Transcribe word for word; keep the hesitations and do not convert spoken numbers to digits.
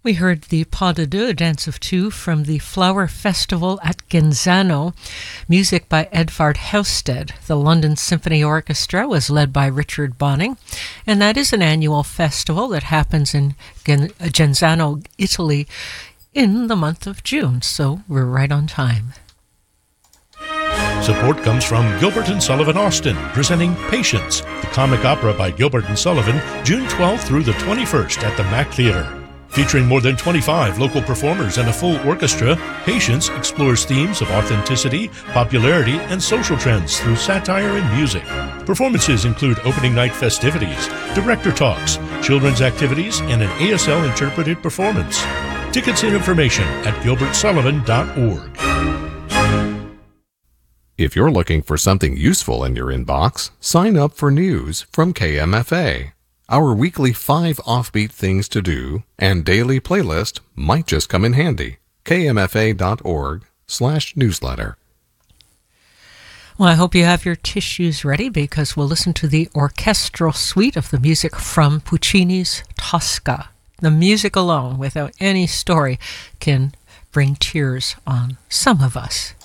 We heard the Pas de Deux, Dance of Two, from the Flower Festival at Genzano, music by Edvard Husted. The London Symphony Orchestra was led by Richard Bonning, and that is an annual festival that happens in Gen- Genzano, Italy, in the month of June, so we're right on time. Support comes from Gilbert and Sullivan Austin, presenting Patience, the comic opera by Gilbert and Sullivan, June twelfth through the twenty-first at the Mac Theater. Featuring more than twenty-five local performers and a full orchestra, Patience explores themes of authenticity, popularity, and social trends through satire and music. Performances include opening night festivities, director talks, children's activities, and an A S L interpreted performance. Tickets and information at gilbert sullivan dot org. If you're looking for something useful in your inbox, sign up for news from K M F A. Our weekly five offbeat things to do and daily playlist might just come in handy. K M F A dot org slash newsletter. Well, I hope you have your tissues ready because we'll listen to the orchestral suite of the music from Puccini's Tosca. The music alone, without any story, can bring tears on some of us.